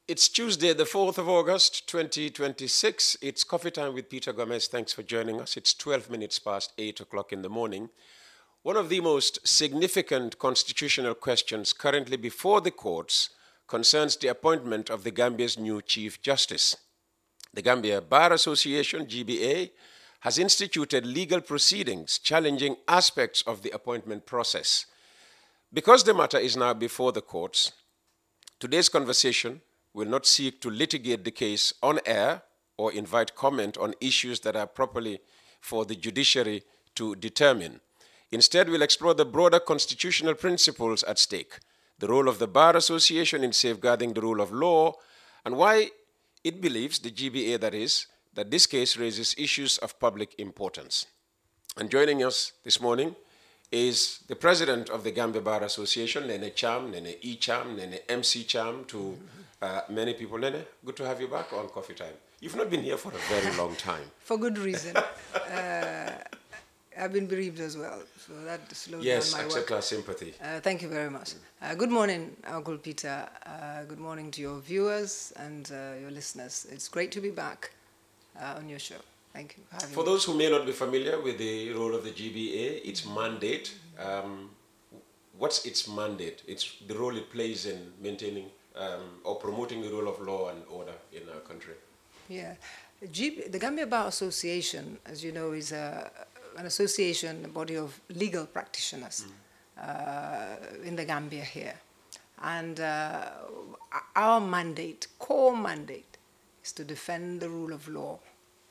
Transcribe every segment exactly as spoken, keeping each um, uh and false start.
It's Tuesday, the fourth of August, twenty twenty-six. It's coffee time with Peter Gomez. Thanks for joining us. It's twelve minutes past eight o'clock in the morning. One of the most significant constitutional questions currently before the courts concerns the appointment of the Gambia's new Chief Justice. The Gambia Bar Association, G B A, has instituted legal proceedings challenging aspects of the appointment process. Because the matter is now before the courts, today's conversation will not seek to litigate the case on air or invite comment on issues that are properly for the judiciary to determine. Instead, we'll explore the broader constitutional principles at stake, the role of the Bar Association in safeguarding the rule of law, and why it believes, the G B A that is, that this case raises issues of public importance. And joining us this morning is the president of the Gambia Bar Association, Nene Cham, Nene E Cham, Nene M C Cham, to uh, many people. Nene, good to have you back on Coffee Time. You've not been here for a very long time. For good reason. uh, I've been bereaved as well, so that slowed yes, down my accept work. our sympathy. Uh, thank you very much. Uh, good morning, Uncle Peter. Uh, good morning to your viewers and uh, your listeners. It's great to be back uh, on your show. Thank you for having For me. those who may not be familiar with the role of the G B A, its mandate, um, what's its mandate? It's the role it plays in maintaining um, or promoting the rule of law and order in our country. Yeah. G B, the Gambia Bar Association, as you know, is a, an association, a body of legal practitioners mm. uh, in the Gambia here. And uh, our mandate, core mandate, is to defend the rule of law,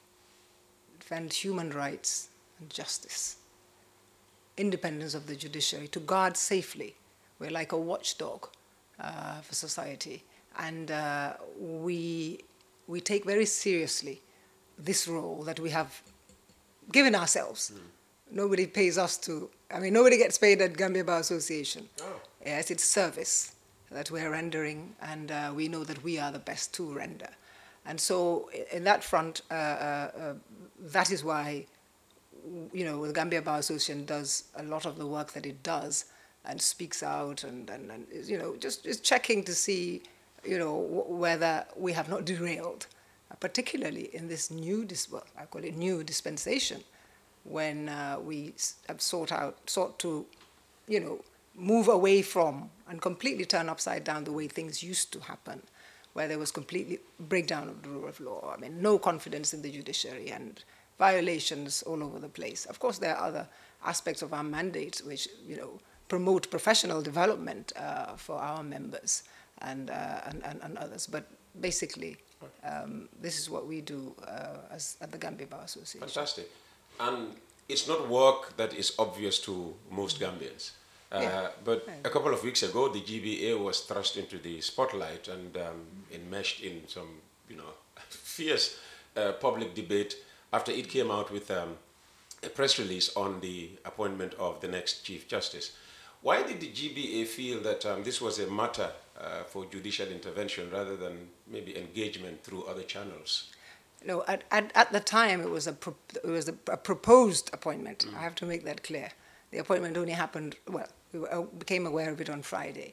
defend human rights and justice, independence of the judiciary, to guard safely. We're like a watchdog uh, for society. And uh, we, we take very seriously this role that we have given ourselves. Mm. Nobody pays us to, I mean, nobody gets paid at Gambia Bar Association. Oh. Yes, it's service that we're rendering, and uh, we know that we are the best to render. And so in that front, uh, uh, uh, that is why, you know, the Gambia Bar Association does a lot of the work that it does and speaks out and, and, and you know, just, just checking to see, you know, w- whether we have not derailed, uh, particularly in this new, dis- well, I call it new dispensation, when uh, we have sought out, sought to, you know, move away from and completely turn upside down the way things used to happen, where there was completely breakdown of the rule of law. I mean, no confidence in the judiciary and violations all over the place. Of course, there are other aspects of our mandate which, you know, promote professional development uh, for our members and, uh, and, and, and others. But basically, um, this is what we do uh, as at the Gambia Bar Association. Fantastic. And it's not work that is obvious to most Gambians. Uh, yeah. But a couple of weeks ago, the G B A was thrust into the spotlight and um, enmeshed in some, you know, fierce uh, public debate after it came out with um, a press release on the appointment of the next Chief Justice. Why did the G B A feel that um, this was a matter uh, for judicial intervention rather than maybe engagement through other channels? No, at, at, at the time, it was a, pro- it was a, a proposed appointment. Mm. I have to make that clear. The appointment only happened, well, we were, uh, became aware of it on Friday.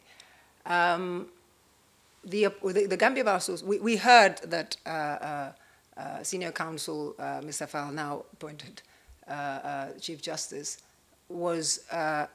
Um, the, uh, the, the Gambia Bar Association, we, we heard that uh, uh, uh, Senior Counsel, uh, Mister Fall, now appointed uh, uh, Chief Justice, was uh,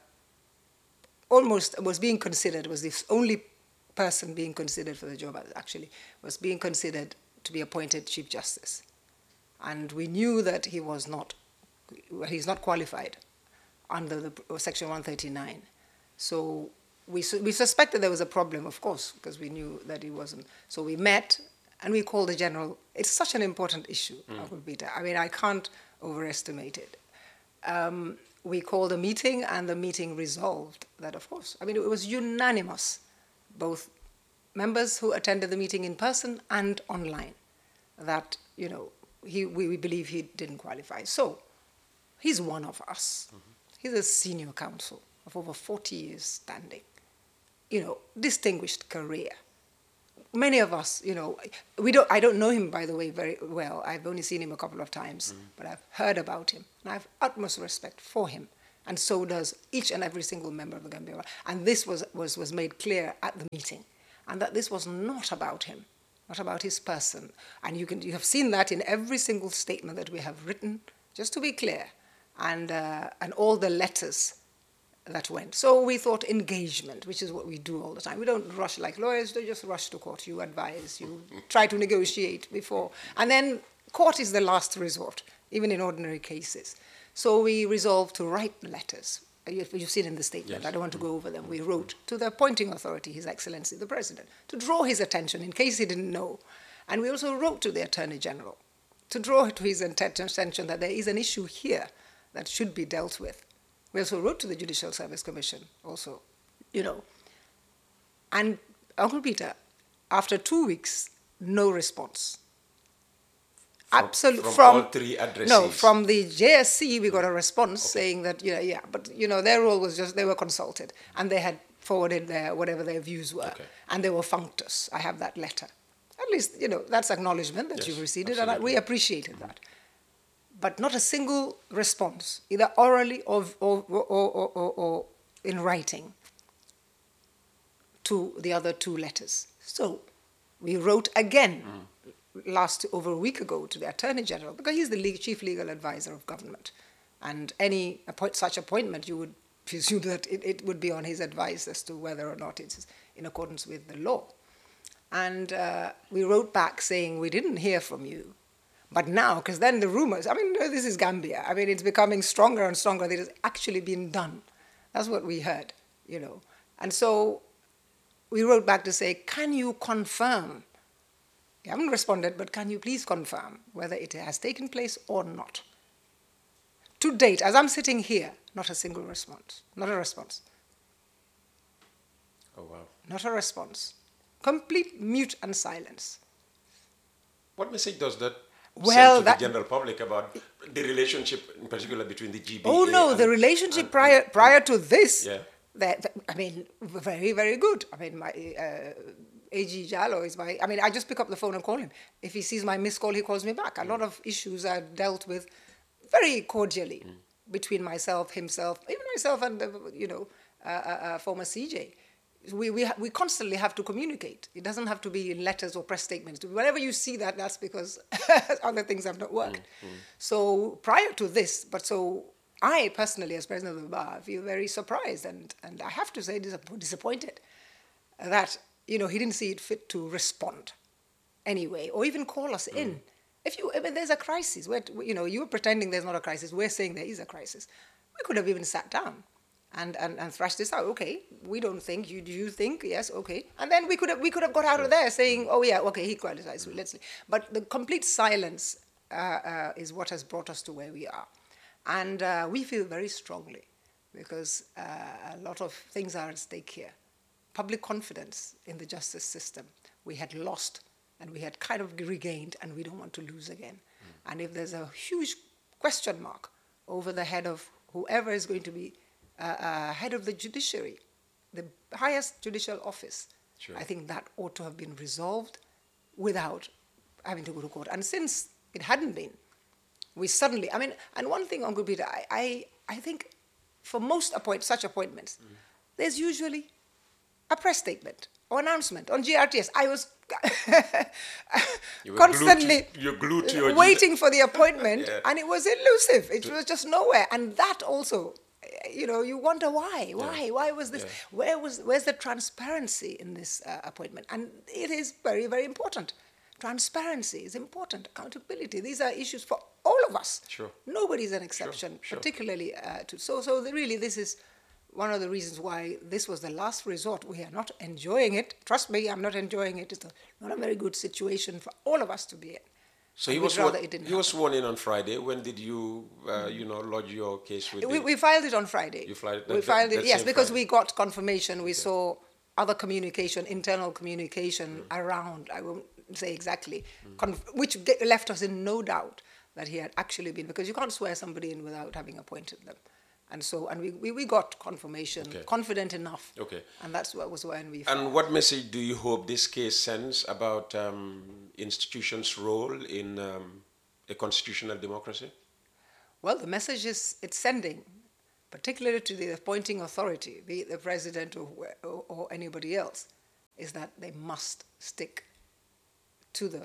almost, was being considered, was the only person being considered for the job, actually, was being considered to be appointed Chief Justice. And we knew that he was not, he's not qualified under the Section one thirty-nine. So we we suspected there was a problem, of course, because we knew that he wasn't. So we met and we called the general. It's such an important issue, mm. Uncle Peter. I mean, I can't overestimate it. Um, we called a meeting and the meeting resolved that, of course, I mean, it was unanimous, both members who attended the meeting in person and online, that, you know, he, we, we believe he didn't qualify. So he's one of us. Mm-hmm. He's a senior counsel of over forty years standing, you know, distinguished career. Many of us, you know, we don't. I don't know him, by the way, very well. I've only seen him a couple of times, mm. but I've heard about him, and I have utmost respect for him, and so does each and every single member of the Gambia Bar. And this was, was, was made clear at the meeting, and that this was not about him. not about his person. And you can you have seen that in every single statement that we have written, just to be clear, and uh, and all the letters that went. So we thought engagement, which is what we do all the time. We don't rush like lawyers, they just rush to court. You advise, you try to negotiate before. And then court is the last resort, even in ordinary cases. So we resolved to write letters. You've seen in the statement, yes. I don't want to go over them. We wrote to the appointing authority, His Excellency the President, to draw his attention in case he didn't know. And we also wrote to the Attorney General to draw to his attention that there is an issue here that should be dealt with. We also wrote to the Judicial Service Commission also, you know. And Uncle Peter, after two weeks, no response. From, Absolutely. From, from all three addresses? No, from the J S C we got a response okay. saying that, yeah, yeah, but, you know, their role was just, they were consulted and they had forwarded their, whatever their views were, okay. and they were functus. I have that letter. At least, you know, that's acknowledgement that yes, you've received it, and I, we appreciated mm-hmm. that. But not a single response, either orally or, or, or, or, or, or in writing, to the other two letters. So we wrote again mm. last over a week ago to the Attorney General, because he's the legal, chief legal advisor of government. And any appoint, such appointment, you would presume that it, it would be on his advice as to whether or not it's in accordance with the law. And uh, we wrote back saying, we didn't hear from you. But now, because then the rumors, I mean, this is Gambia. I mean, it's becoming stronger and stronger that it's actually been done. That's what we heard, you know. And so we wrote back to say, can you confirm? You haven't responded, but can you please confirm whether it has taken place or not? To date, as I'm sitting here, not a single response. Not a response. Oh, wow. Not a response. Complete mute and silence. What message does that well, send to that, the general public about the relationship, in particular, between the G B A? Oh, no, and, the relationship and, prior and, prior to this, yeah. that, that, I mean, very, very good. I mean, my uh, A G Jallow is my, I mean, I just pick up the phone and call him. If he sees my missed call, he calls me back. A mm. lot of issues are dealt with very cordially mm. between myself, himself, even myself and, uh, you know, uh, uh, uh, former C J. We, we, we constantly have to communicate. It doesn't have to be in letters or press statements. Whenever you see that, that's because other things have not worked. Mm, mm. So prior to this, but so I personally, as president of the bar, feel very surprised and, and I have to say disappointed that, you know, he didn't see it fit to respond anyway, or even call us mm. in. If you, I mean, there's a crisis, where, you know, you're pretending there's not a crisis, we're saying there is a crisis. We could have even sat down and, and, and thrash this out. Okay, we don't think, you do you think? Yes, okay. And then we could have, we could have got out sure. of there saying, oh yeah, okay, he qualifies, so let's see. But the complete silence uh, uh, is what has brought us to where we are. And uh, we feel very strongly because uh, a lot of things are at stake here. Public confidence in the justice system, we had lost and we had kind of regained and we don't want to lose again. Mm. And if there's a huge question mark over the head of whoever is going to be Uh, uh, head of the judiciary, the highest judicial office, sure. I think that ought to have been resolved without having to go to court. And since it hadn't been, we suddenly, I mean, and one thing, Uncle Peter, I, I, I think for most appoint, such appointments, mm. there's usually a press statement or announcement on G R T S. I was you constantly glued to, you're glued to your waiting for the appointment, yeah. and it was elusive. It to, was just nowhere. And that also, you know, you wonder why, why, yeah. why was this, yeah. where was, where's the transparency in this uh, appointment? And it is very, very important. Transparency is important, accountability. These are issues for all of us. Sure. Nobody's an exception, sure. Sure. particularly uh, to, so, so the, really this is one of the reasons why this was the last resort. We are not enjoying it. Trust me, I'm not enjoying it. It's a, not a very good situation for all of us to be in. So he was, sworn, he was sworn in on Friday. When did you, uh, you know, lodge your case with we, the... We filed it on Friday. You filed it? We filed it, yes, because Friday. we got confirmation. We okay. saw other communication, internal communication mm. around, I won't say exactly, mm. conf which get, left us in no doubt that he had actually been, because you can't swear somebody in without having appointed them. And so, and we, we, we got confirmation, okay. confident enough. Okay. And that's what was when we... And what message do you hope this case sends about um, institutions' role in um, a constitutional democracy? Well, the message is it's sending, particularly to the appointing authority, be it the president or, or, or anybody else, is that they must stick to the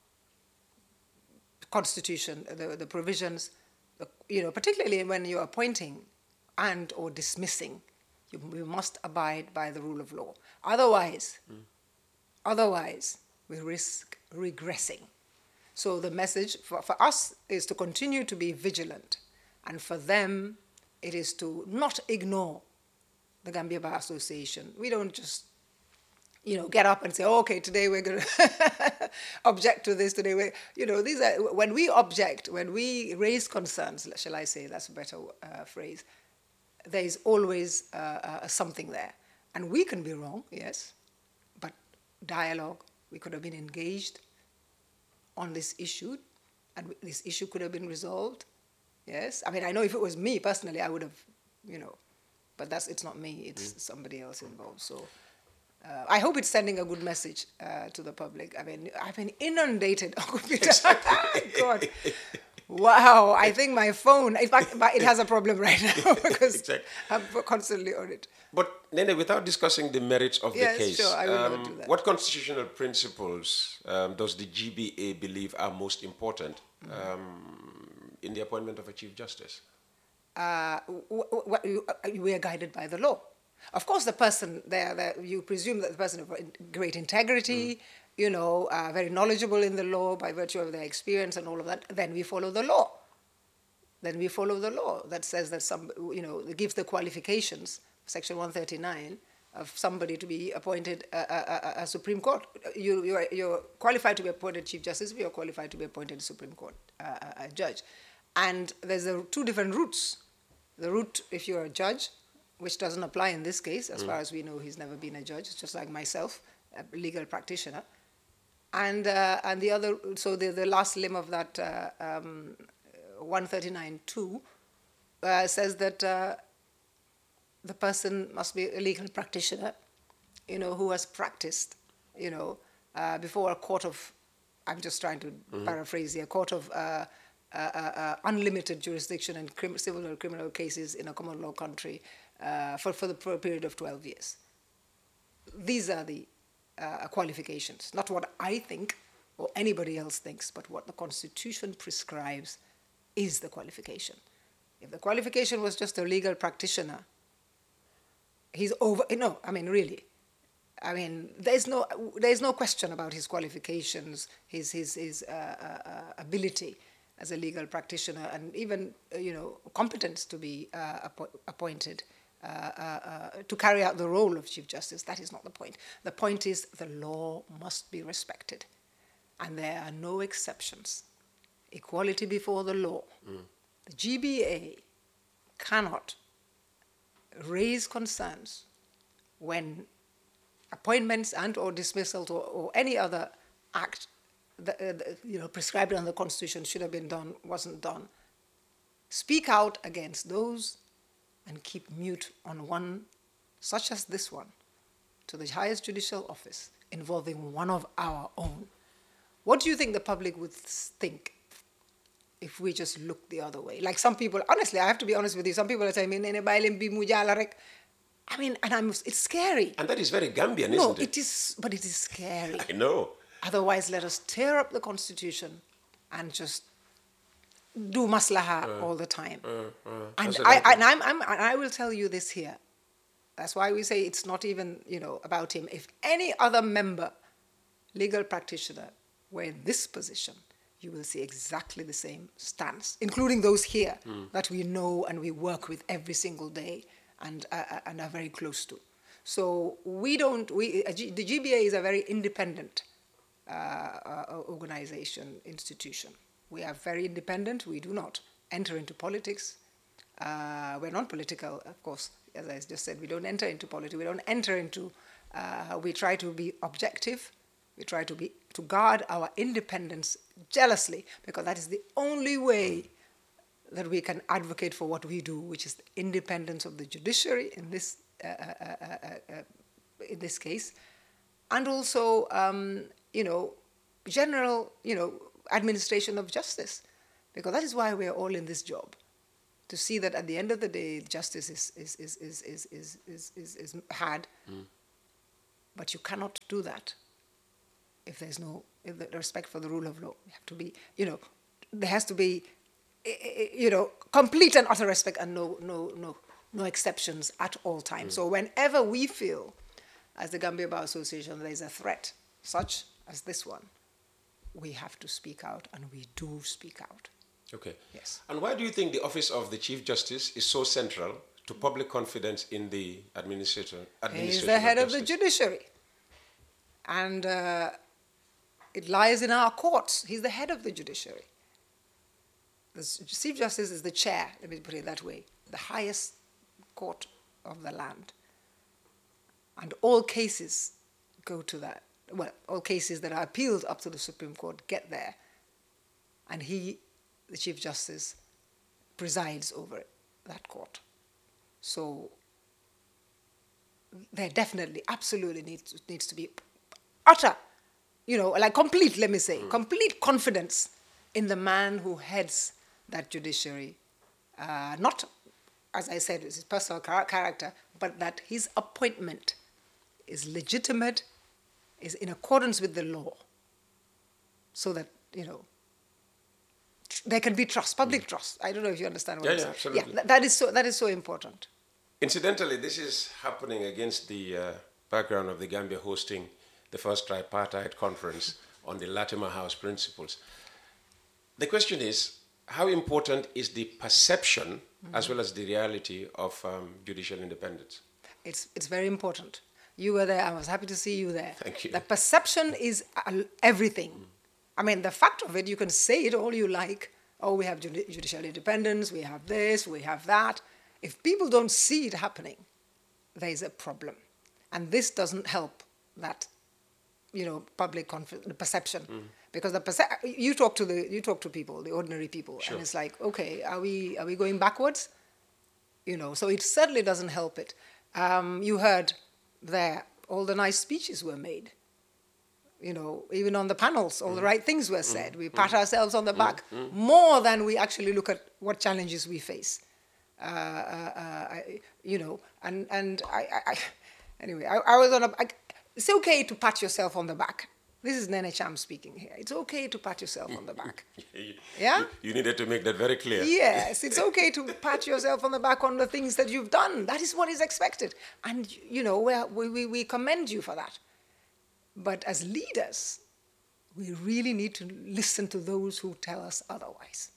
Constitution, the, the provisions, the, you know, particularly when you're appointing and or dismissing, you, you must abide by the rule of law. Otherwise, mm. otherwise, we risk regressing. So the message for, for us is to continue to be vigilant, and for them, it is to not ignore the Gambia Bar Association. We don't just, you know, get up and say, oh, okay, today we're going to object to this, today we're, you know, these are, when we object, when we raise concerns, shall I say, that's a better uh, phrase, there is always uh, uh, something there. And we can be wrong, yes, but dialogue, we could have been engaged on this issue, and this issue could have been resolved, yes. I mean, I know if it was me personally, I would have, you know, but that's, it's not me, it's mm. somebody else involved, so. Uh, I hope it's sending a good message uh, to the public. I mean, I've been inundated on computer. God. Wow, I think my phone, in fact, it has a problem right now because exactly. I'm constantly on it. But, Nene, without discussing the merits of yes, the case, sure, I will um, not do that. What constitutional principles um, does the G B A believe are most important mm-hmm. um, in the appointment of a Chief Justice? Uh, w- w- w- we are guided by the law. Of course, the person there, the, you presume that the person of great integrity, mm. you know, uh, very knowledgeable in the law by virtue of their experience and all of that, then we follow the law. Then we follow the law that says that some, you know, gives the qualifications, Section one thirty-nine, of somebody to be appointed a, a, a Supreme Court. You, you're, you're qualified to be appointed Chief Justice, you're qualified to be appointed Supreme Court uh, a, a judge. And there's a, two different routes. The route, if you're a judge, which doesn't apply in this case, as mm. far as we know, he's never been a judge. It's just like myself, a legal practitioner. And uh, and the other, so the, the last limb of that uh, um, one thirty-nine two uh, says that uh, the person must be a legal practitioner, you know, who has practiced, you know, uh, before a court of, I'm just trying to mm-hmm. paraphrase here, court of uh, uh, uh, unlimited jurisdiction in crim- civil or criminal cases in a common law country, Uh, for, for the for a period of twelve years. These are the uh, qualifications, not what I think or anybody else thinks, but what the Constitution prescribes is the qualification. If the qualification was just a legal practitioner, he's over, no, I mean, really. I mean, there's no, there's no question about his qualifications, his, his, his uh, uh, ability as a legal practitioner, and even, uh, you know, competence to be uh, appo- appointed. Uh, uh, uh, to carry out the role of Chief Justice. That is not the point. The point is the law must be respected. And there are no exceptions. Equality before the law. Mm. The G B A cannot raise concerns when appointments and or dismissals or, or any other act that, uh, you know, prescribed under the Constitution should have been done, wasn't done. Speak out against those and keep mute on one, such as this one, to the highest judicial office, involving one of our own. What do you think the public would think if we just looked the other way? Like some people, honestly, I have to be honest with you, some people are saying, I mean, and I'm, it's scary. And that is very Gambian, no, isn't it? it is, but it is scary. I know. Otherwise, let us tear up the Constitution and just do maslaha uh, all the time. Uh, uh, and, I, I, and, I'm, I'm, and I will tell you this here. That's why we say it's not even, you know, about him. If any other member, legal practitioner, were in this position, you will see exactly the same stance, including those here mm. that we know and we work with every single day and, uh, and are very close to. So we don't, we, uh, G, the G B A is a very independent uh, uh, organization, institution. We are very independent. We do not enter into politics. Uh, we're non-political, of course. As I just said, we don't enter into politics. We don't enter into, uh, we try to be objective. We try to be to guard our independence jealously, because that is the only way that we can advocate for what we do, which is the independence of the judiciary in this uh, uh, uh, uh, in this case, and also, um, you know, general, you know, administration of justice, because that is why we are all in this job, to see that at the end of the day, justice is is is is is is is, is, is had, mm. but you cannot do that if there's no the respect for the rule of law. We have to be, you know, there has to be, you know, complete and utter respect and no, no, no, no exceptions at all times. Mm. So whenever we feel, as the Gambia Bar Association, there is a threat such as this one, we have to speak out, and we do speak out. Okay. Yes. And why do you think the office of the Chief Justice is so central to public confidence in the administration? He's the head of, of the judiciary. And uh, it lies in our courts. He's the head of the judiciary. The Chief Justice is the chair, let me put it that way, the highest court of the land. And all cases go to that. Well, all cases that are appealed up to the Supreme Court get there. And he, the Chief Justice, presides over it, that court. So there definitely, absolutely needs, needs to be utter, you know, like complete, let me say, mm. complete confidence in the man who heads that judiciary. Uh, not, as I said, his personal char- character, but that his appointment is legitimate, is in accordance with the law, so that, you know, tr- there can be trust, public mm. trust. I don't know if you understand what yeah, I'm yeah, saying. absolutely. Yeah, that, that is so. That is so important. Incidentally, this is happening against the uh, background of the Gambia hosting the first tripartite conference on the Latimer House principles. The question is, how important is the perception mm. as well as the reality of um, judicial independence? It's it's very important. You were there. I was happy to see you there. Thank you. The perception is everything. Mm. I mean, the fact of it, you can say it all you like. Oh, we have judi- judicial independence, we have this, we have that. If people don't see it happening, there's a problem. And this doesn't help that, you know, public conf- the perception. Mm. Because the perce- you talk to the you talk to people, the ordinary people, sure. and it's like, okay, are we are we going backwards? You know, so it certainly doesn't help it. Um, you heard there, all the nice speeches were made. You know, even on the panels, all mm. the right things were said. Mm. We pat mm. ourselves on the back mm. more than we actually look at what challenges we face. Uh, uh, uh, I, you know, and and I, I, I anyway, I, I was on a. I, it's okay to pat yourself on the back. This is Nene Cham speaking here. It's okay to pat yourself on the back. Yeah? You, you needed to make that very clear. Yes, it's okay to pat yourself on the back on the things that you've done. That is what is expected. And, you know, we, we, we commend you for that. But as leaders, we really need to listen to those who tell us otherwise.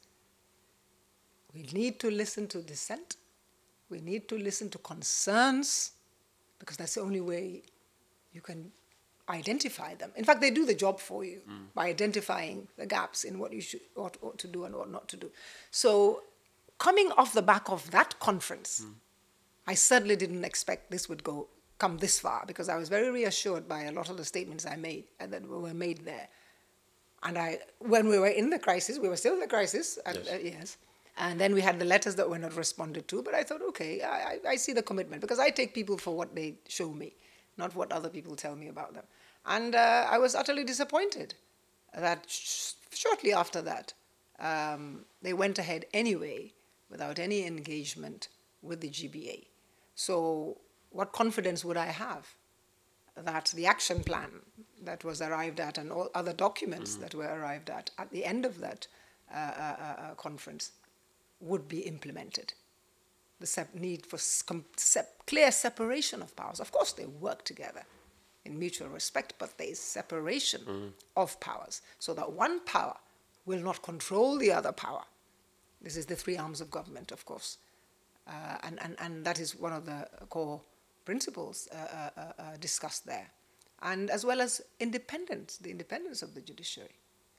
We need to listen to dissent. We need to listen to concerns, because that's the only way you can identify them. In fact, they do the job for you mm. by identifying the gaps in what you should ought, ought to do and what not to do. So coming off the back of that conference, mm. I certainly didn't expect this would go come this far, because I was very reassured by a lot of the statements I made and that were made there. And I, when we were in the crisis, we were still in the crisis, and, yes. Uh, yes. And then we had the letters that were not responded to, but I thought, okay, I, I see the commitment, because I take people for what they show me, not what other people tell me about them. And uh, I was utterly disappointed that sh- shortly after that, um, they went ahead anyway without any engagement with the G B A. So what confidence would I have that the action plan that was arrived at and all other documents mm-hmm. that were arrived at at the end of that uh, uh, uh, conference would be implemented? The sep- need for com- sep- clear separation of powers. Of course, they work together in mutual respect, but there is separation mm. of powers, so that one power will not control the other power. This is the three arms of government, of course. Uh, and, and, and that is one of the core principles uh, uh, uh, discussed there. And as well as independence, the independence of the judiciary.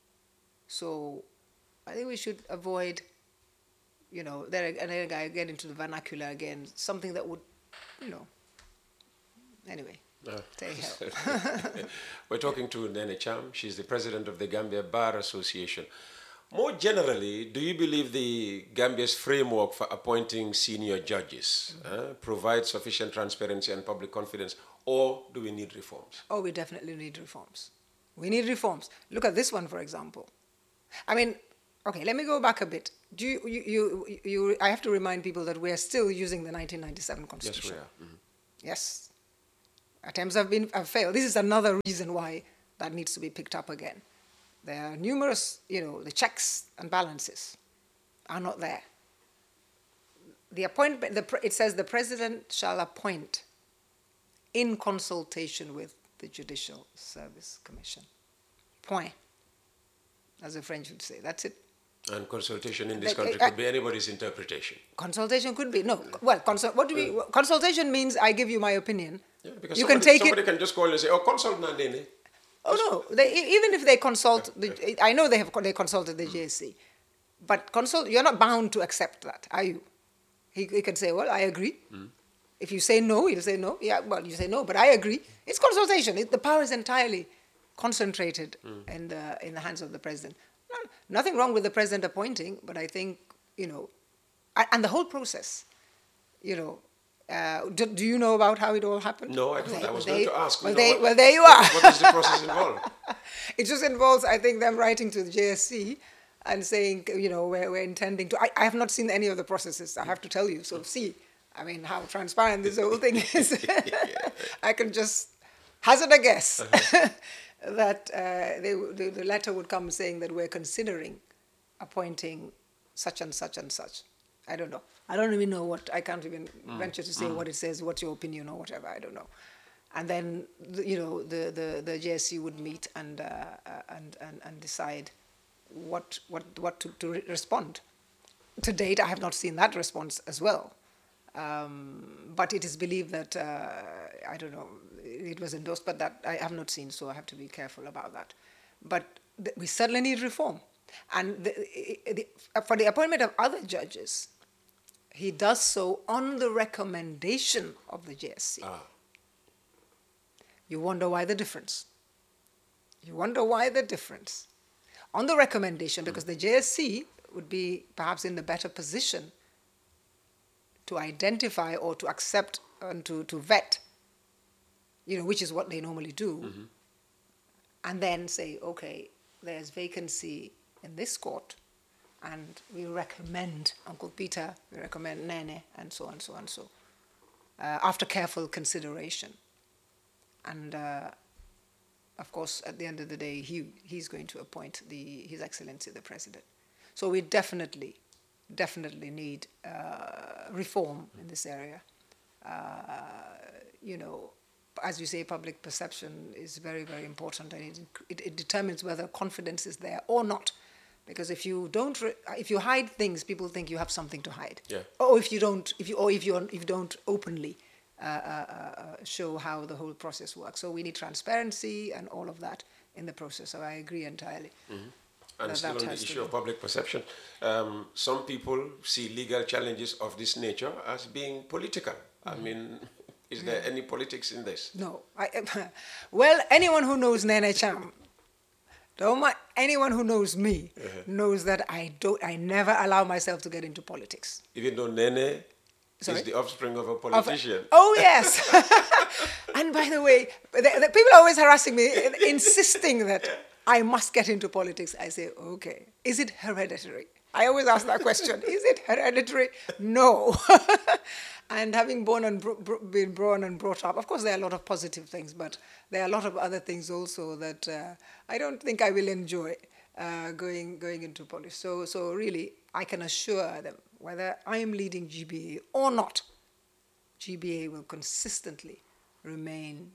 So I think we should avoid, you know, there and then I get into the vernacular again, something that would, you know, anyway. Uh, We're talking to Nene Cham. She's the president of the Gambia Bar Association. More generally, do you believe the Gambia's framework for appointing senior judges mm-hmm. uh, provides sufficient transparency and public confidence, or do we need reforms? Oh, we definitely need reforms. We need reforms. Look at this one, for example. I mean, okay, let me go back a bit. Do you, you, you, you, I have to remind people that we are still using the nineteen ninety-seven Constitution. Yes, we are. Mm-hmm. Yes. Attempts have been have failed. This is another reason why that needs to be picked up again. There are numerous, you know, the checks and balances are not there. The appointment, the, it says the president shall appoint in consultation with the Judicial Service Commission. Point. As the French would say. That's it. And consultation in this Like, country uh, could be anybody's interpretation. Consultation could be, no, well, consult, what do we, consultation means I give you my opinion. Yeah, because you somebody, can take somebody it. can just call and say, oh, consult Nandini. Oh, no, they, even if they consult, the, I know they have they consulted the J S C, but consult, you're not bound to accept that, are you? He, he can say, well, I agree. Mm. If you say no, he'll say no. Yeah, well, you say no, but I agree. It's consultation. It, the power is entirely concentrated mm. in the in the hands of the president. No, nothing wrong with the president appointing, but I think, you know, and the whole process, you know, uh, do, do you know about how it all happened? No, I don't. They, I was they, going to ask. Well, You they, know, what, well, there you what, are. What does the process involve? It just involves, I think, them writing to the J S C and saying, you know, we're, we're intending to. I, I have not seen any of the processes, I have to tell you. So see, I mean, how transparent this whole thing is. I can just hazard a guess uh-huh. that uh, they, the, the letter would come saying that we're considering appointing such and such and such. I don't know. I don't even know what, I can't even mm. venture to say mm. what it says, what's your opinion or whatever, I don't know. And then, the, you know, the, the, the J S C would meet and, uh, and, and, and decide what, what, what to, to re respond. To date, I have not seen that response as well. Um, but it is believed that, uh, I don't know, it was endorsed, but that I have not seen, so I have to be careful about that. But th we certainly need reform. And the, the, for the appointment of other judges, he does so on the recommendation of the J S C. Ah. You wonder why the difference. You wonder why the difference. On the recommendation, because the J S C would be perhaps in the better position to identify or to accept and to, to vet, you know, which is what they normally do, mm-hmm. and then say, okay, there's vacancy in this court, and we recommend Uncle Peter, we recommend Nene, and so on, so on, so, uh, after careful consideration. And, uh, of course, at the end of the day, he, he's going to appoint the, His Excellency the President. So we definitely, definitely need uh, reform in this area. Uh, you know, as you say, public perception is very, very important, and it, it, it determines whether confidence is there or not. Because if you don't, re if you hide things, people think you have something to hide. Yeah. Or if you don't, if you, or if you, if you don't openly uh, uh, uh, show how the whole process works. So we need transparency and all of that in the process. So I agree entirely. Mm-hmm. And that still that on the issue of public perception, um, some people see legal challenges of this nature as being political. Mm-hmm. I mean, is yeah. there any politics in this? No. I, well, anyone who knows Nene Cham, don't mind, anyone who knows me uh-huh. knows that I don't. I never allow myself to get into politics. Even though Nene Sorry? is the offspring of a politician. Of, oh yes. And by the way, the, the people are always harassing me, insisting that I must get into politics. I say, okay, is it hereditary? I always ask that question. Is it hereditary? No. And having born and bro been born and brought up, of course, there are a lot of positive things, but there are a lot of other things also that uh, I don't think I will enjoy uh, going going into politics. So, so really, I can assure them, whether I am leading G B A or not, G B A will consistently remain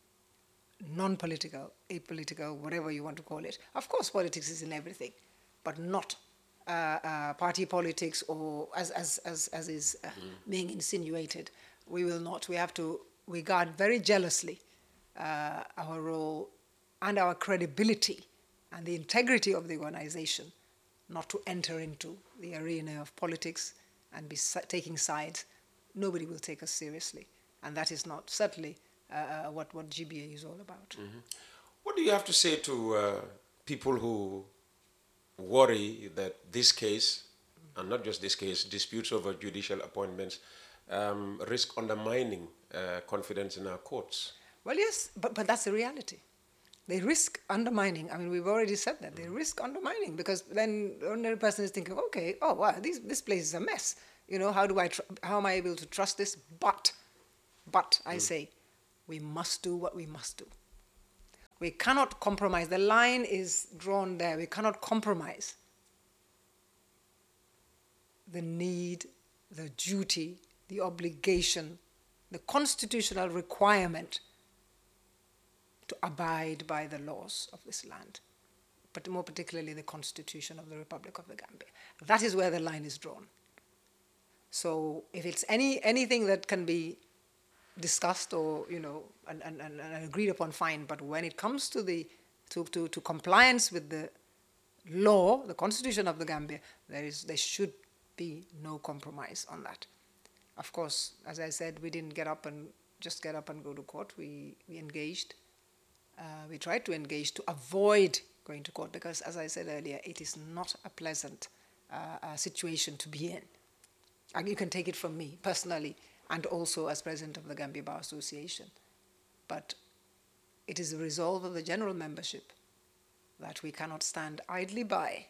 non-political, apolitical, whatever you want to call it. Of course, politics is in everything, but not uh, uh, party politics or as, as, as, as is uh, mm. being insinuated. We will not. We have to we guard very jealously uh, our role and our credibility and the integrity of the organization, not to enter into the arena of politics and be taking sides. Nobody will take us seriously, and that is not certainly Uh, what, what G B A is all about. Mm-hmm. What do you have to say to uh, people who worry that this case, mm-hmm. and not just this case, disputes over judicial appointments, um, risk undermining uh, confidence in our courts? Well, yes, but, but that's the reality. They risk undermining. I mean, we've already said that. They risk undermining, because then the ordinary person is thinking, okay, oh, wow, this, this place is a mess. You know, how do I, tr how am I able to trust this? But, but, I mm. say, we must do what we must do. We cannot compromise. The line is drawn there. We cannot compromise the need, the duty, the obligation, the constitutional requirement to abide by the laws of this land, but more particularly the Constitution of the Republic of the Gambia. That is where the line is drawn. So if it's any anything that can be discussed or, you know, and, and, and agreed upon, fine, but when it comes to the to, to, to compliance with the law, the Constitution of the Gambia, there is there should be no compromise on that. Of course, as I said, we didn't get up and just get up and go to court. We, we engaged. Uh, we tried to engage to avoid going to court because, as I said earlier, it is not a pleasant uh, uh, situation to be in. And you can take it from me personally and also as president of the Gambia Bar Association. But it is a resolve of the general membership that we cannot stand idly by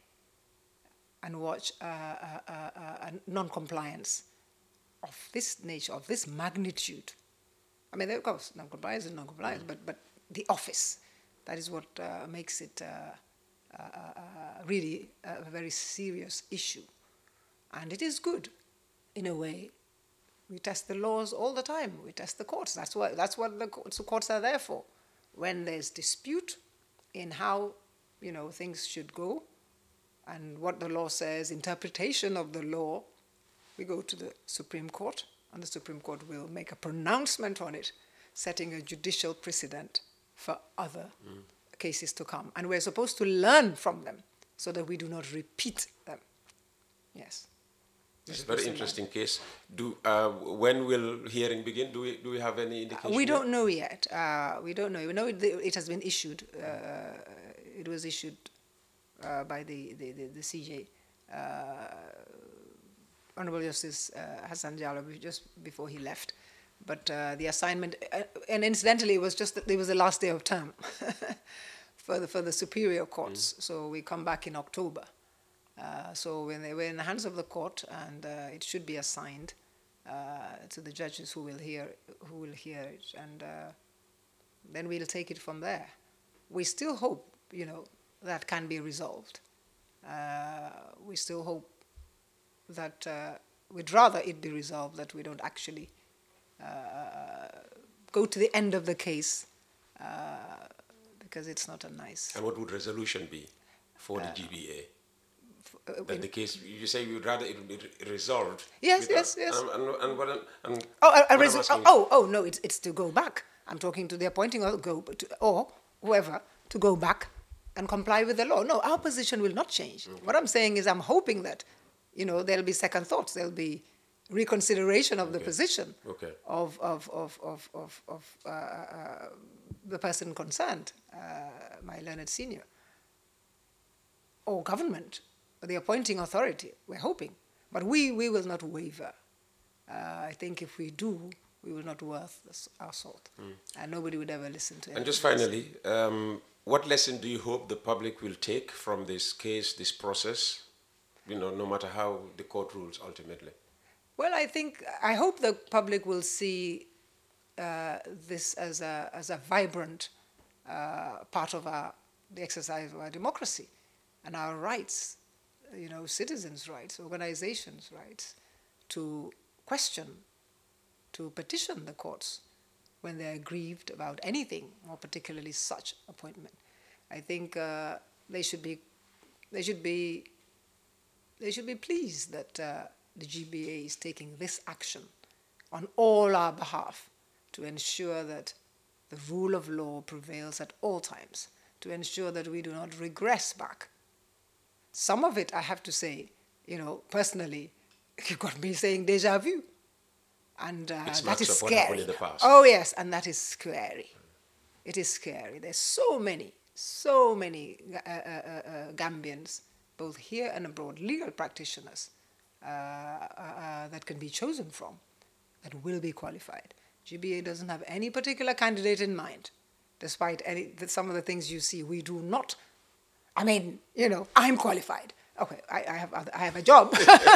and watch uh, uh, uh, uh, non-compliance of this nature, of this magnitude. I mean, of course, non-compliance is non-compliance, mm. but, but the office, that is what uh, makes it uh, uh, uh, really a very serious issue. And it is good, in a way. We test the laws all the time. We test the courts. That's what, that's what the courts, the courts are there for. When there's dispute in how, you know, things should go and what the law says, interpretation of the law, we go to the Supreme Court, and the Supreme Court will make a pronouncement on it, setting a judicial precedent for other mm. cases to come. And we're supposed to learn from them so that we do not repeat them. Yes. It's a very interesting case. Do uh, when will hearing begin? Do we do we have any indication? Uh, we don't yet? know yet. Uh, we don't know. We know it, it has been issued. Uh, it was issued uh, by the, the, the, the C J, uh, Honorable Justice uh, Hassan Jallow, just before he left. But uh, the assignment, uh, and incidentally, it was just that it was the last day of term for the for the superior courts. Mm. So we come back in October. Uh, so when they were in the hands of the court, and uh, it should be assigned uh, to the judges who will hear who will hear it, and uh, then we'll take it from there. We still hope, you know, that can be resolved. Uh, we still hope that uh, we'd rather it be resolved that we don't actually uh, go to the end of the case uh, because it's not a nice. And what would resolution be for the uh, G B A? That the case, you say you'd rather it be resolved. Yes, yes, yes. Um, and, and what, and oh, a, a what oh, oh, oh, no, it's, it's to go back. I'm talking to the appointing or go to, or whoever to go back and comply with the law. No, our position will not change. Okay. What I'm saying is I'm hoping that, you know, there'll be second thoughts. There'll be reconsideration of okay. the position okay. of, of, of, of, of, of uh, uh, the person concerned, uh, my learned senior, or government, the appointing authority, we're hoping. But we, we will not waver. Uh, I think if we do, we will not worth our salt. Mm. And nobody would ever listen to it. And just finally, um, what lesson do you hope the public will take from this case, this process, you know, no matter how the court rules ultimately? Well, I think, I hope the public will see uh, this as a, as a vibrant uh, part of our, the exercise of our democracy and our rights. You know, citizens' rights, organizations' rights, to question, to petition the courts when they're aggrieved about anything, more particularly such appointment. I think uh, they should be, they should be, they should be pleased that uh, the G B A is taking this action on all our behalf to ensure that the rule of law prevails at all times, to ensure that we do not regress back. Some of it, I have to say, you know, personally, you got me saying déjà vu. And uh, that is scary. Oh, yes, and that is scary. It is scary. There's so many, so many uh, uh, uh, Gambians, both here and abroad, legal practitioners uh, uh, that can be chosen from, that will be qualified. G B A doesn't have any particular candidate in mind, despite any, some of the things you see. We do not. I mean, you know, I'm qualified. Okay, I, I have I have a job.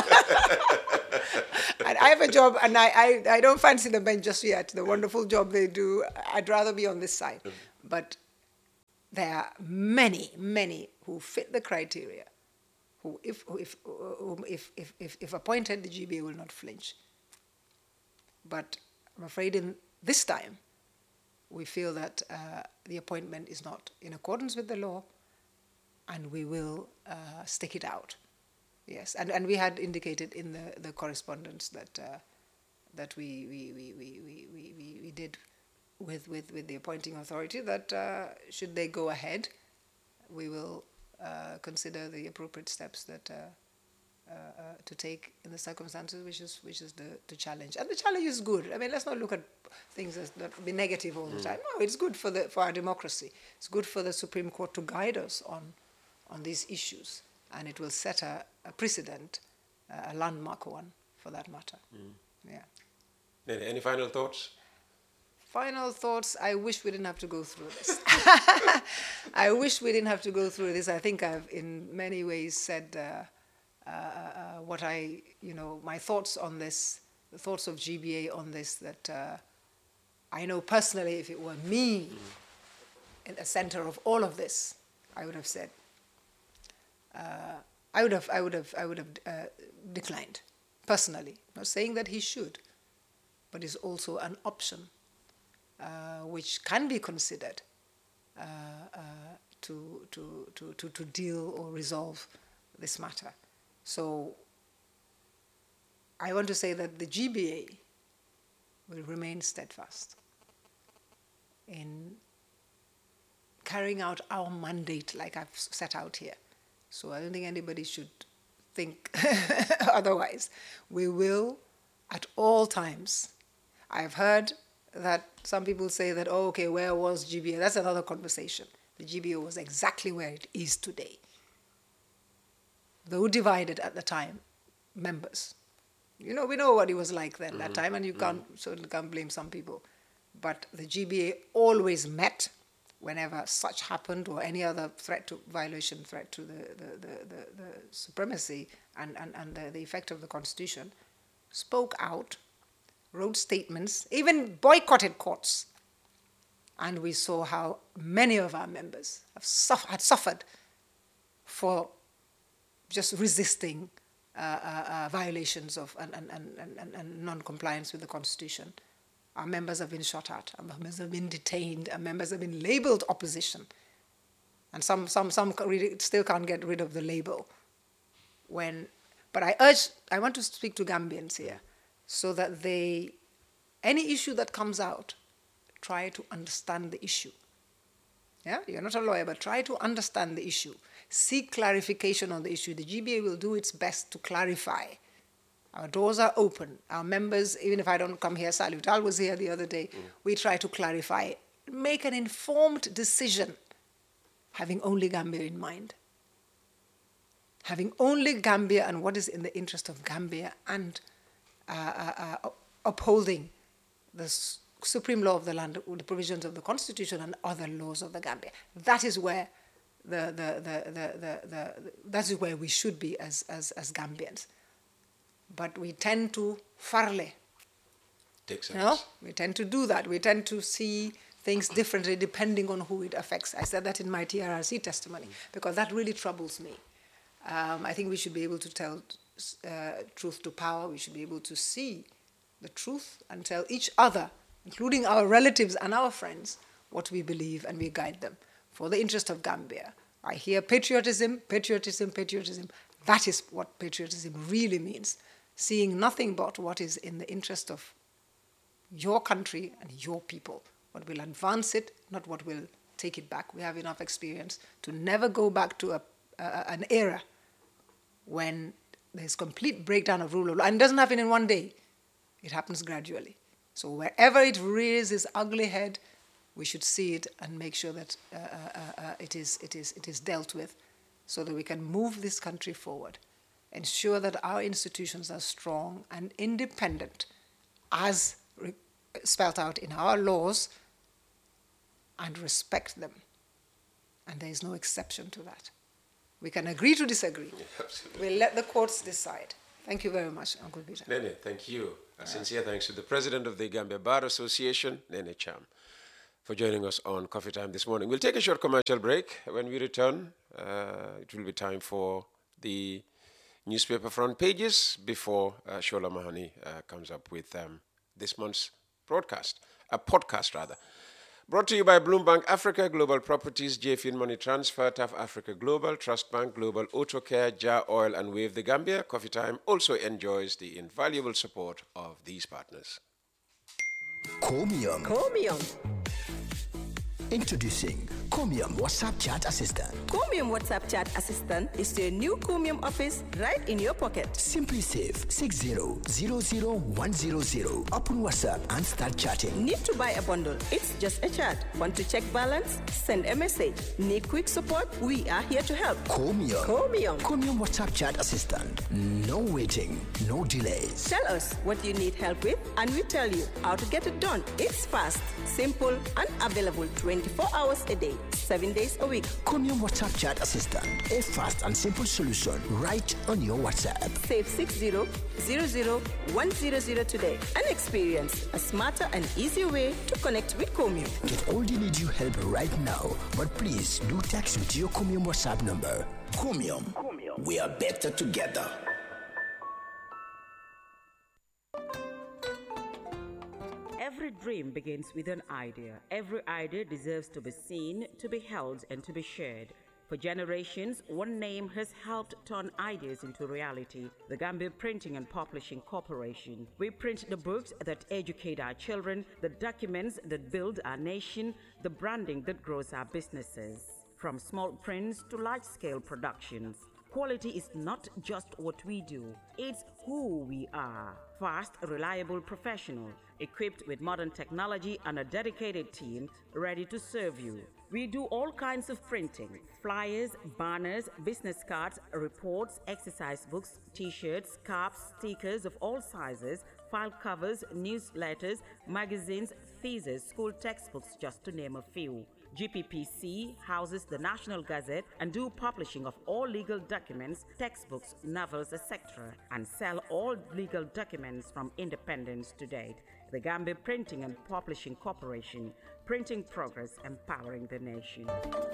And I have a job, and I, I, I don't fancy the bench just yet. The wonderful job they do, I'd rather be on this side. But there are many, many who fit the criteria, who, if, who if, who if, if, if, if appointed, the G B A will not flinch. But I'm afraid in this time, we feel that uh, the appointment is not in accordance with the law, and we will uh, stick it out. Yes, and, and we had indicated in the, the correspondence that uh, that we we, we, we, we, we, we did with, with, with the appointing authority that uh, should they go ahead, we will uh, consider the appropriate steps that uh, uh, uh, to take in the circumstances, which is which is the, the challenge. And the challenge is good. I mean, let's not look at things as not be negative all the time. No, it's good for the for our democracy. It's good for the Supreme Court to guide us on on these issues, and it will set a, a precedent, uh, a landmark one for that matter. Mm. Yeah. Nene, any final thoughts? Final thoughts, I wish we didn't have to go through this. I wish we didn't have to go through this. I think I've in many ways said uh, uh, uh, what I, you know, my thoughts on this, the thoughts of G B A on this, that uh, I know personally if it were me mm. in the center of all of this, I would have said, uh, I would have, I would have, I would have uh, declined, personally. I'm not saying that he should, but it's also an option uh, which can be considered uh, uh, to, to, to, to, to deal or resolve this matter. So I want to say that the G B A will remain steadfast in carrying out our mandate like I've set out here. So I don't think anybody should think otherwise. We will, at all times. I've heard that some people say that, oh, okay, where was G B A? That's another conversation. The G B A was exactly where it is today. Though divided at the time, members. You know, we know what it was like then, mm-hmm. that time, and you can't mm-hmm. certainly can't blame some people. But the G B A always met whenever such happened, or any other threat to violation, threat to the, the, the, the, the supremacy and, and, and the, the effect of the Constitution, spoke out, wrote statements, even boycotted courts. And we saw how many of our members have suffer, had suffered for just resisting uh, uh, uh, violations of and, and, and, and, and non-compliance with the Constitution. Our members have been shot at, our members have been detained, our members have been labeled opposition. And some, some, some really still can't get rid of the label. When, but I urge, I want to speak to Gambians here, so that they, any issue that comes out, try to understand the issue. Yeah, you're not a lawyer, but try to understand the issue. Seek clarification on the issue. The G B A will do its best to clarify. Our doors are open. Our members, even if I don't come here, Salih Tal was here the other day, mm. we try to clarify. Make an informed decision, having only Gambia in mind. Having only Gambia and what is in the interest of Gambia, and uh, uh, uh, upholding the supreme law of the land, the provisions of the Constitution and other laws of the Gambia. That is where the, the, the, the, the, the, that is where we should be as, as, as Gambians. But we tend to farle. Takes sense. You know? We tend to do that. We tend to see things differently depending on who it affects. I said that in my T R R C testimony, mm. because that really troubles me. Um, I think we should be able to tell uh, truth to power. We should be able to see the truth and tell each other, including our relatives and our friends, what we believe, and we guide them for the interest of Gambia. I hear patriotism, patriotism, patriotism. That is what patriotism really means. Seeing nothing but what is in the interest of your country and your people. What will advance it, not what will take it back. We have enough experience to never go back to a, uh, an era when there's complete breakdown of rule of law. And it doesn't happen in one day. It happens gradually. So wherever it rears its ugly head, we should see it and make sure that uh, uh, uh, it is, it is, it is dealt with, so that we can move this country forward. Ensure that our institutions are strong and independent, as re- spelled out in our laws, and respect them. And there is no exception to that. We can agree to disagree. Yeah, absolutely. We'll let the courts decide. Thank you very much, Uncle Peter. Nene, thank you. A sincere thanks to the President of the Gambia Bar Association, Nene Cham. for joining us on Coffee Time this morning. We'll take a short commercial break. When we return, uh, it will be time for the newspaper front pages before uh, Shola Mahani uh, comes up with um, this month's broadcast, a podcast rather. Brought to you by Bloombank Africa, Global Properties, J F I N Money Transfer, T A F Africa Global, Trust Bank, Global Auto Care, Jar Oil, and Wave the Gambia. Coffee Time also enjoys the invaluable support of these partners. Chromium. Chromium. Introducing Chromium WhatsApp Chat Assistant. Chromium WhatsApp Chat Assistant is your new Chromium office right in your pocket. Simply save six zero zero zero one zero zero. Open WhatsApp and start chatting. Need to buy a bundle? It's just a chat. Want to check balance? Send a message. Need quick support? We are here to help. Chromium. Chromium. Chromium WhatsApp Chat Assistant. No waiting, no delays. Tell us what you need help with and we tell you how to get it done. It's fast, simple, and available twenty-four hours a day, seven days a week. Chromium WhatsApp Chat Assistant. A fast and simple solution right on your WhatsApp. Save six zero zero zero one zero zero today and experience a smarter and easier way to connect with Chromium. Get all the need you help right now, but please do text with your Chromium WhatsApp number. Chromium. Chromium. We are better together. Every dream begins with an idea. Every idea deserves to be seen, to be held, and to be shared. For generations, one name has helped turn ideas into reality: the Gambia Printing and Publishing Corporation. We print the books that educate our children, the documents that build our nation, the branding that grows our businesses. From small prints to large-scale productions, quality is not just what we do, it's who we are. Fast, reliable, professional, equipped with modern technology and a dedicated team ready to serve you. We do all kinds of printing: flyers, banners, business cards, reports, exercise books, t-shirts, caps, stickers of all sizes, file covers, newsletters, magazines, theses, school textbooks, just to name a few. G P P C houses the National Gazette and do publishing of all legal documents, textbooks, novels, et cetera, and sell all legal documents from independence to date. The Gambia Printing and Publishing Corporation, printing progress, empowering the nation.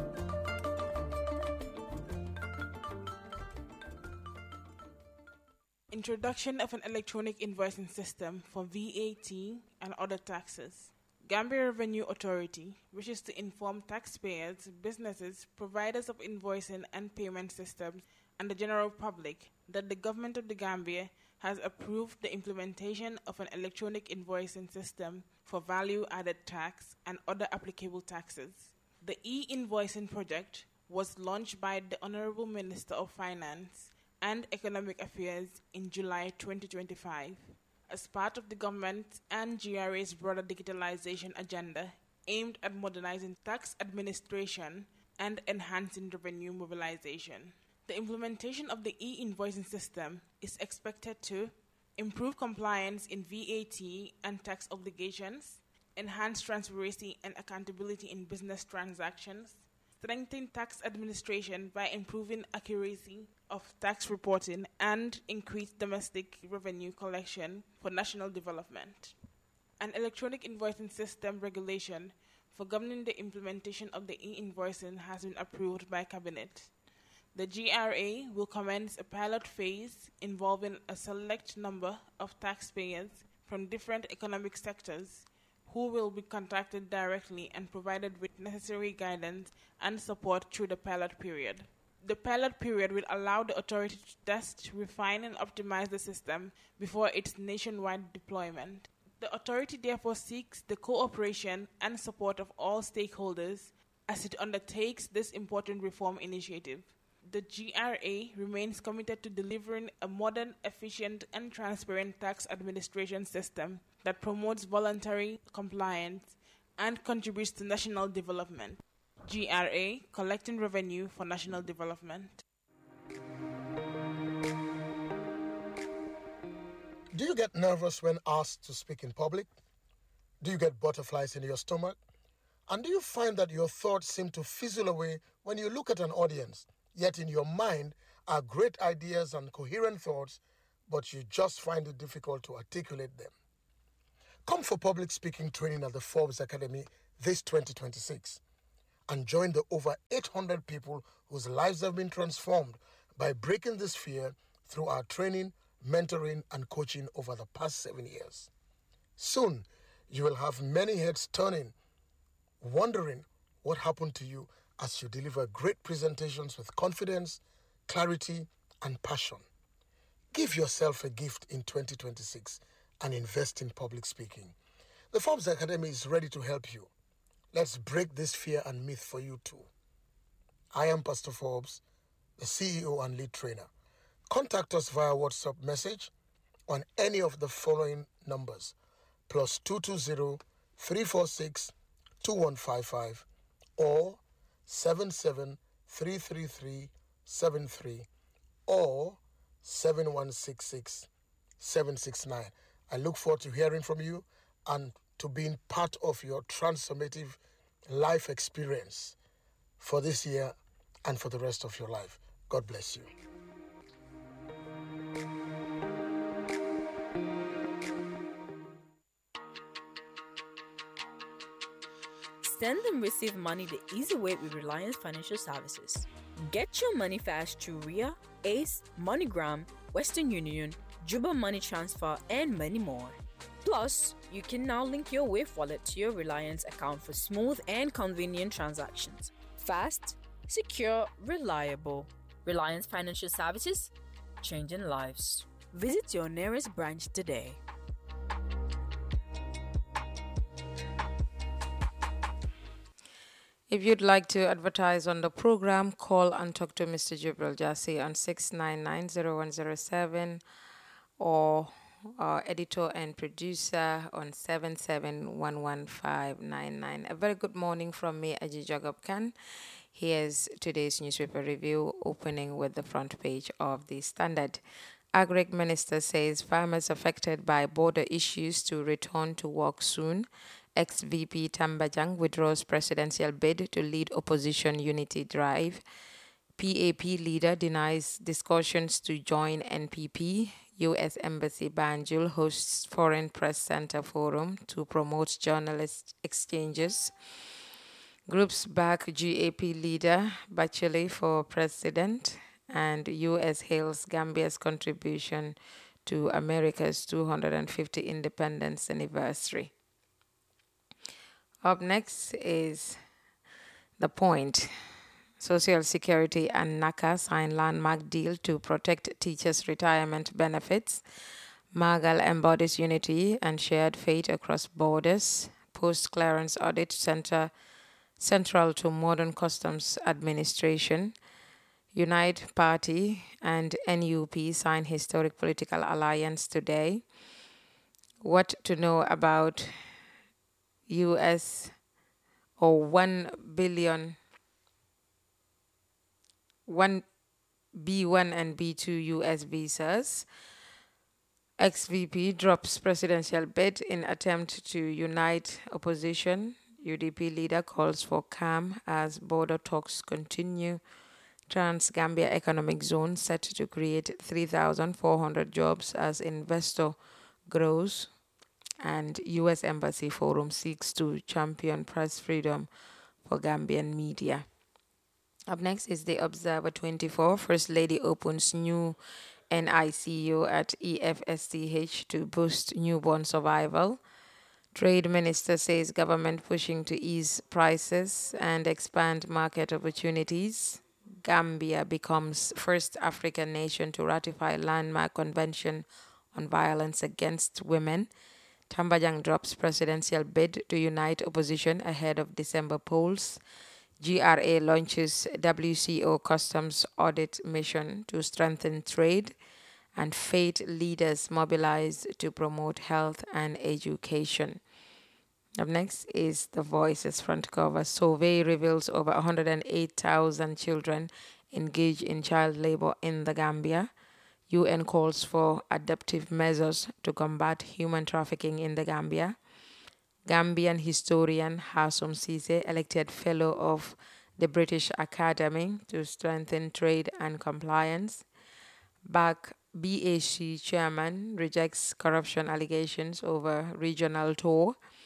Introduction of an electronic invoicing system for V A T and other taxes. Gambia Revenue Authority wishes to inform taxpayers, businesses, providers of invoicing and payment systems, and the general public that the government of the Gambia has approved the implementation of an electronic invoicing system for value-added tax and other applicable taxes. The e-invoicing project was launched by the Honorable Minister of Finance and Economic Affairs in July twenty twenty-five. As part of the government and G R A's broader digitalization agenda aimed at modernizing tax administration and enhancing revenue mobilization. The implementation of the e-invoicing system is expected to improve compliance in V A T and tax obligations, enhance transparency and accountability in business transactions, strengthen tax administration by improving accuracy of tax reporting, and increase domestic revenue collection for national development. An electronic invoicing system regulation for governing the implementation of the e-invoicing has been approved by Cabinet. The G R A will commence a pilot phase involving a select number of taxpayers from different economic sectors who will be contacted directly and provided with necessary guidance and support through the pilot period. The pilot period will allow the authority to test, refine, and optimize the system before its nationwide deployment. The authority therefore seeks the cooperation and support of all stakeholders as it undertakes this important reform initiative. The G R A remains committed to delivering a modern, efficient, and transparent tax administration system that promotes voluntary compliance and contributes to national development. G R A, collecting revenue for national development. Do you get nervous when asked to speak in public? Do you get butterflies in your stomach? And do you find that your thoughts seem to fizzle away when you look at an audience, yet in your mind are great ideas and coherent thoughts, but you just find it difficult to articulate them? Come for public speaking training at the Forbes Academy this twenty twenty-six and join the over eight hundred people whose lives have been transformed by breaking this fear through our training, mentoring, and coaching over the past seven years. Soon, you will have many heads turning, wondering what happened to you as you deliver great presentations with confidence, clarity, and passion. Give yourself a gift in twenty twenty-six and invest in public speaking. The Forbes Academy is ready to help you. Let's break this fear and myth for you too. I am Pastor Forbes, the C E O and lead trainer. Contact us via WhatsApp message on any of the following numbers: plus two two zero, three four six, two one five five or seven seven three three three seven three or seven one six six seven six nine. I look forward to hearing from you and to being part of your transformative life experience for this year and for the rest of your life. God bless you. Send and receive money the easy way with Reliance Financial Services. Get your money fast through R I A, Ace, MoneyGram, Western Union, Juba Money Transfer, and many more. Plus, you can now link your Wave wallet to your Reliance account for smooth and convenient transactions. Fast, secure, reliable. Reliance Financial Services, changing lives. Visit your nearest branch today. If you'd like to advertise on the program, call and talk to Mister Jibril Jassi on six nine nine, zero one zero seven or our editor and producer on seven seven one one five nine nine. A very good morning from me, Aji Jagab Khan. Here's today's newspaper review, opening with the front page of the Standard. Agri Minister says farmers affected by border issues to return to work soon. Ex-V P Tambajang withdraws presidential bid to lead opposition unity drive. P A P leader denies discussions to join N P P. U S Embassy Banjul hosts Foreign Press Center Forum to promote journalist exchanges. Groups back G A P leader Bachelet for president. And U S hails Gambia's contribution to America's two hundred fiftieth independence anniversary. Up next is The Point. Social Security and NACA sign landmark deal to protect teachers' retirement benefits. Magal embodies unity and shared fate across borders. Post-clearance audit center central to modern customs administration. Unite Party and N U P sign historic political alliance today. What to know about U S or one billion, one B one and B two U S visas. Ex-V P drops presidential bid in attempt to unite opposition. U D P leader calls for calm as border talks continue. Trans-Gambia Economic Zone set to create three thousand four hundred jobs as investor grows. And U S Embassy Forum seeks to champion press freedom for Gambian media. Up next is the Observer twenty-four. First Lady opens new N I C U at E F S C H to boost newborn survival. Trade Minister says government pushing to ease prices and expand market opportunities. Gambia becomes first African nation to ratify landmark convention on violence against women. Tambajang drops presidential bid to unite opposition ahead of December polls. G R A launches W C O customs audit mission to strengthen trade. And faith leaders mobilize to promote health and education. Up next is The Voices front cover. Survey reveals over one hundred eight thousand children engage in child labor in the Gambia. U N calls for adaptive measures to combat human trafficking in the Gambia. Gambian historian Hassoum Ceesay elected Fellow of the British Academy to strengthen trade and compliance. Back B A C chairman rejects corruption allegations over regional tour.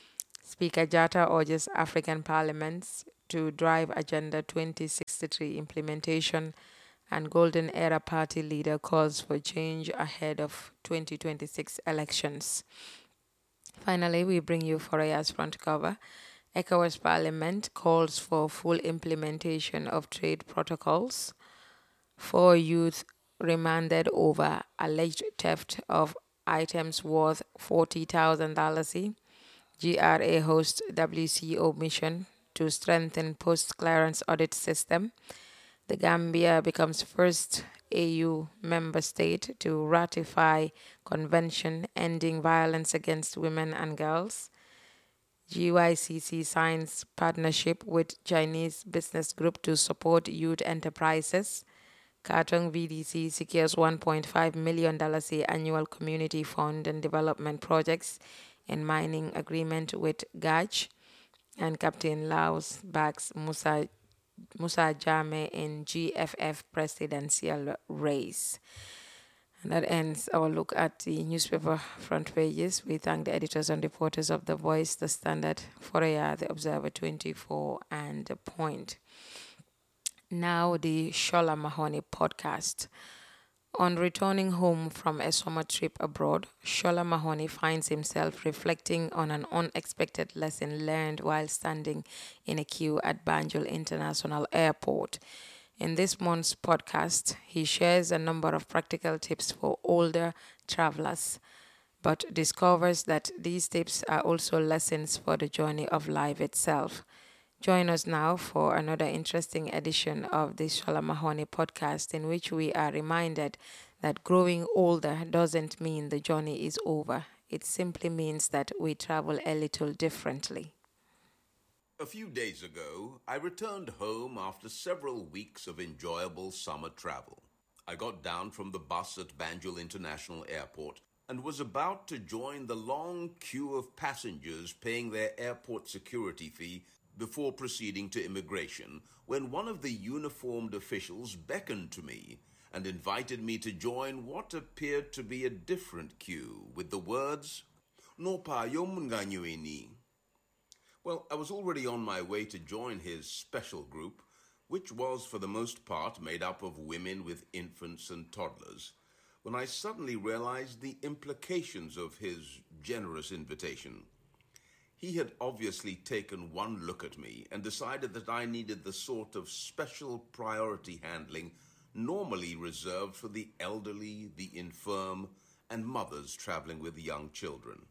Speaker Jatta urges African parliaments to drive Agenda twenty sixty-three implementation, and Golden Era Party leader calls for change ahead of twenty twenty-six elections. Finally, we bring you Foraya's front cover. ECOWAS Parliament calls for full implementation of trade protocols. Four youth remanded over alleged theft of items worth forty thousand dollars. G R A hosts W C O mission to strengthen post-clearance audit system. The Gambia becomes first A U member state to ratify Convention Ending Violence Against Women and Girls. G Y C C signs partnership with Chinese business group to support youth enterprises. Katong V D C secures one point five million dollars annual community fund and development projects in mining agreement with G A J. And Captain Laos backs Musa, Musa Jame in G F F presidential race. And that ends our look at the newspaper front pages. We thank the editors and reporters of The Voice, The Standard, Foraya, The Observer twenty-four, and The Point. Now the Shola Mahoney podcast. On returning home from a summer trip abroad, Shola Mahoney finds himself reflecting on an unexpected lesson learned while standing in a queue at Banjul International Airport. In this month's podcast, he shares a number of practical tips for older travelers, but discovers that these tips are also lessons for the journey of life itself. Join us now for another interesting edition of the Shola Mahoney podcast, in which we are reminded that growing older doesn't mean the journey is over. It simply means that we travel a little differently. A few days ago, I returned home after several weeks of enjoyable summer travel. I got down from the bus at Banjul International Airport and was about to join the long queue of passengers paying their airport security fee before proceeding to immigration, when one of the uniformed officials beckoned to me and invited me to join what appeared to be a different queue with the words, "No pa yomunganyoini." Well, I was already on my way to join his special group, which was for the most part made up of women with infants and toddlers, when I suddenly realized the implications of his generous invitation. He had obviously taken one look at me and decided that I needed the sort of special priority handling normally reserved for the elderly, the infirm, and mothers traveling with young children.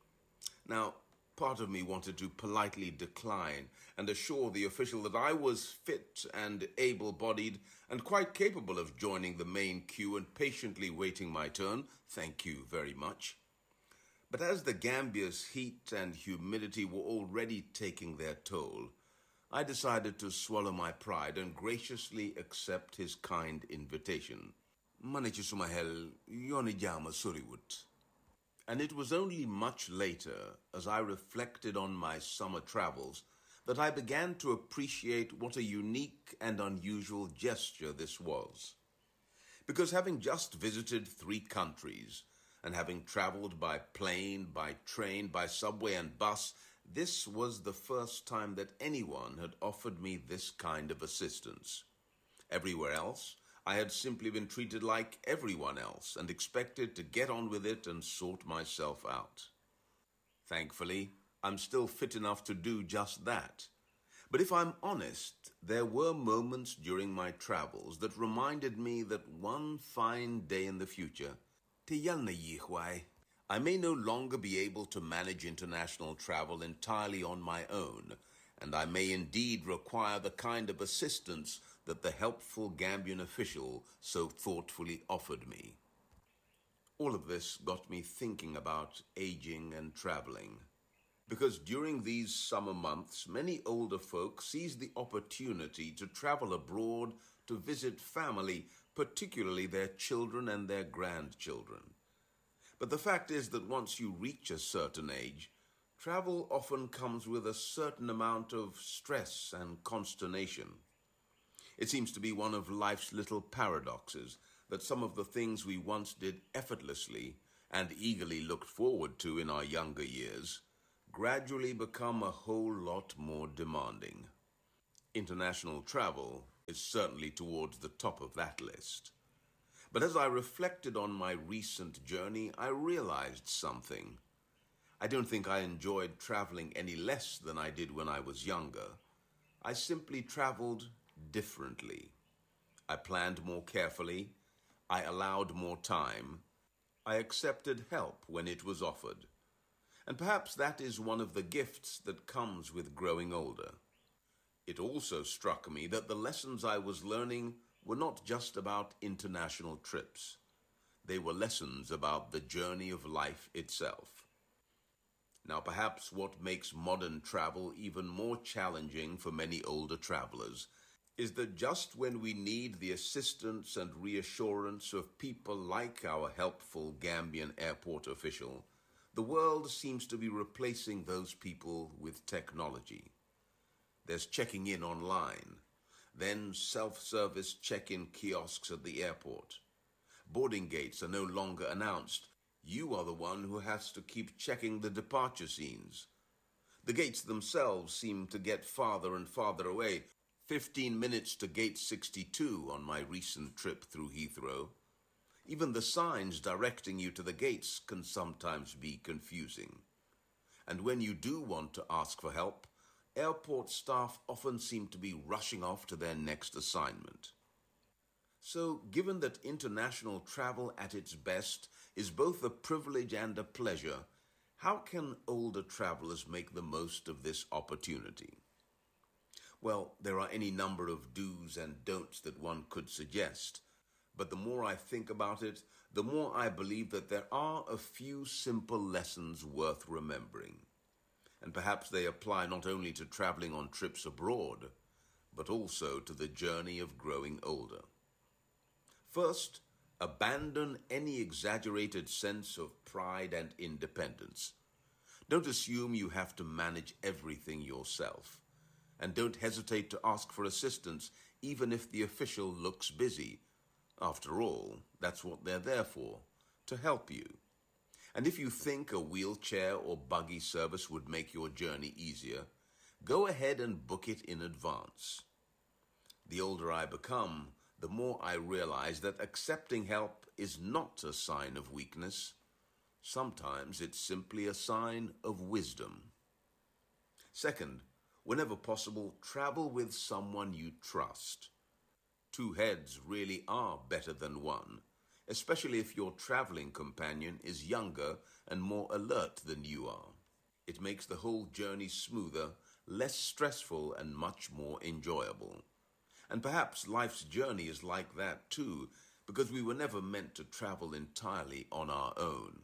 Now, part of me wanted to politely decline and assure the official that I was fit and able-bodied and quite capable of joining the main queue and patiently waiting my turn. Thank you very much. But as the Gambia's heat and humidity were already taking their toll, I decided to swallow my pride and graciously accept his kind invitation. And it was only much later, as I reflected on my summer travels, that I began to appreciate what a unique and unusual gesture this was. Because having just visited three countries, and having traveled by plane, by train, by subway and bus, this was the first time that anyone had offered me this kind of assistance. Everywhere else, I had simply been treated like everyone else and expected to get on with it and sort myself out. Thankfully, I'm still fit enough to do just that. But if I'm honest, there were moments during my travels that reminded me that one fine day in the future, I may no longer be able to manage international travel entirely on my own, and I may indeed require the kind of assistance that the helpful Gambian official so thoughtfully offered me. All of this got me thinking about aging and traveling, because during these summer months, many older folk seize the opportunity to travel abroad to visit family, particularly their children and their grandchildren. But the fact is that once you reach a certain age, travel often comes with a certain amount of stress and consternation. It seems to be one of life's little paradoxes that some of the things we once did effortlessly and eagerly looked forward to in our younger years gradually become a whole lot more demanding. International travel is certainly towards the top of that list. But as I reflected on my recent journey, I realized something. I don't think I enjoyed traveling any less than I did when I was younger. I simply traveled differently. I planned more carefully. I allowed more time. I accepted help when it was offered. And perhaps that is one of the gifts that comes with growing older. It also struck me that the lessons I was learning were not just about international trips. They were lessons about the journey of life itself. Now, perhaps what makes modern travel even more challenging for many older travelers is that just when we need the assistance and reassurance of people like our helpful Gambian airport official, the world seems to be replacing those people with technology. There's checking in online, then self-service check-in kiosks at the airport. Boarding gates are no longer announced. You are the one who has to keep checking the departure scenes. The gates themselves seem to get farther and farther away. Fifteen minutes to gate sixty-two on my recent trip through Heathrow. Even the signs directing you to the gates can sometimes be confusing. And when you do want to ask for help, airport staff often seem to be rushing off to their next assignment. So, given that international travel at its best is both a privilege and a pleasure, how can older travelers make the most of this opportunity? Well, there are any number of do's and don'ts that one could suggest, but the more I think about it, the more I believe that there are a few simple lessons worth remembering. And perhaps they apply not only to traveling on trips abroad, but also to the journey of growing older. First, abandon any exaggerated sense of pride and independence. Don't assume you have to manage everything yourself. And don't hesitate to ask for assistance, even if the official looks busy. After all, that's what they're there for, to help you. And if you think a wheelchair or buggy service would make your journey easier, go ahead and book it in advance. The older I become, the more I realize that accepting help is not a sign of weakness. Sometimes it's simply a sign of wisdom. Second, whenever possible, travel with someone you trust. Two heads really are better than one, especially if your traveling companion is younger and more alert than you are. It makes the whole journey smoother, less stressful, and much more enjoyable. And perhaps life's journey is like that too, because we were never meant to travel entirely on our own.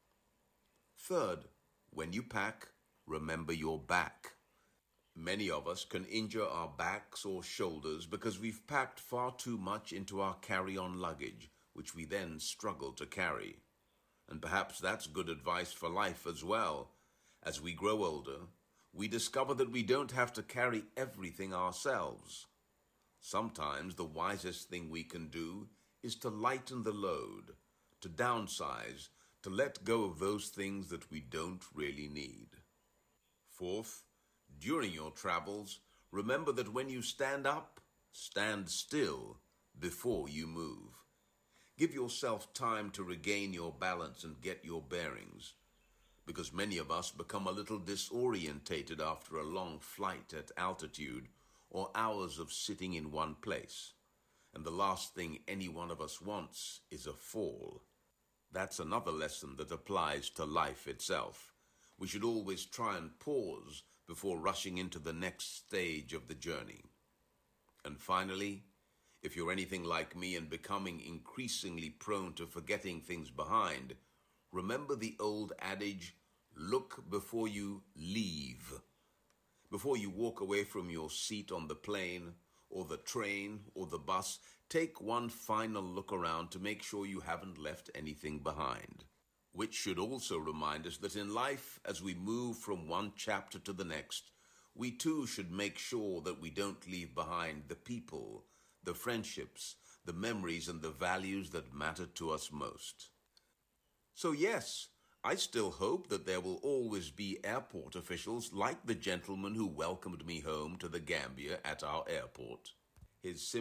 Third, when you pack, remember your back. Many of us can injure our backs or shoulders because we've packed far too much into our carry-on luggage, which we then struggle to carry. And perhaps that's good advice for life as well. As we grow older, we discover that we don't have to carry everything ourselves. Sometimes the wisest thing we can do is to lighten the load, to downsize, to let go of those things that we don't really need. Fourth, during your travels, remember that when you stand up, stand still before you move. Give yourself time to regain your balance and get your bearings, because many of us become a little disorientated after a long flight at altitude or hours of sitting in one place. And the last thing any one of us wants is a fall. That's another lesson that applies to life itself. We should always try and pause before rushing into the next stage of the journey. And finally, if you're anything like me and becoming increasingly prone to forgetting things behind, remember the old adage, look before you leave. Before you walk away from your seat on the plane, or the train, or the bus, take one final look around to make sure you haven't left anything behind. Which should also remind us that in life, as we move from one chapter to the next, we too should make sure that we don't leave behind the people, the friendships, the memories, and the values that matter to us most. So yes, I still hope that there will always be airport officials like the gentleman who welcomed me home to the Gambia at our airport. His